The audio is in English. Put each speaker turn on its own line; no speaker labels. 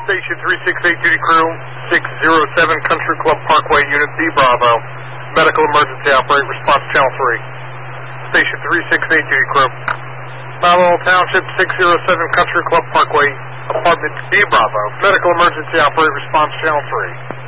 Station 368 duty crew, 607 Country Club Parkway, Unit B Bravo. Medical emergency operate, response channel 3. Station 368 duty crew. Balboa Township, 607 Country Club Parkway, apartment B Bravo. Medical emergency operate, response channel 3.